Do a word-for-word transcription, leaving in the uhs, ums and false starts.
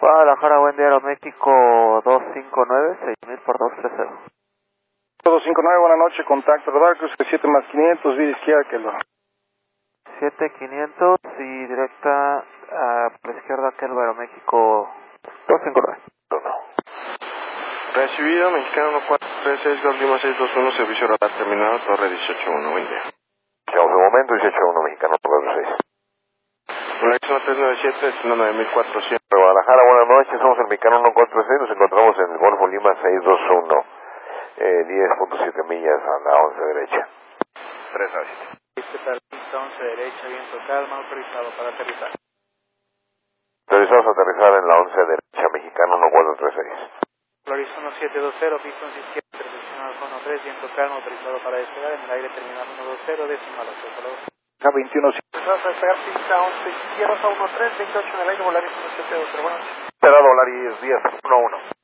Guadalajara, buen día, Aeroméxico dos cinco nueve, seis mil por dos tres cero. dos cinco nueve, buenas noches, contacto radar, cruce siete más quinientos, vida izquierda que lo... siete quinientos y directa a la izquierda que el Aeroméxico dos cinco nueve. Recibido, mexicano uno cuatro tres seis, Golf Lima seis dos uno, servicio radar terminado, torre dieciocho uno, buen día. Estamos en momento, dieciocho uno, mexicano cuatro seis. Relación tres nueve siete, destino nueve mil cuatrocientos. Guadalajara, buenas noches, somos el mexicano uno cuatro seis, nos encontramos en el Golfo Lima seis dos uno, eh, diez punto siete millas a la once derecha. tres nueve siete. ¿Qué tal? Pista once derecha, viento calma, autorizado para aterrizar. Autorizados a aterrizar en la once derecha, mexicano uno cuatro tres seis. Florizo uno siete dos cero, pista once izquierda, intersección Alfa uno tres, viento calma, autorizado para despegar, en el aire terminal uno dos cero, decimal, hasta luego. K veintiuno, Vamos a despegar pista once izquierda, uno tres, veintiocho en el aire, Volaris uno siete dos cero, buenas noches. Esperado, Volaris diez uno uno.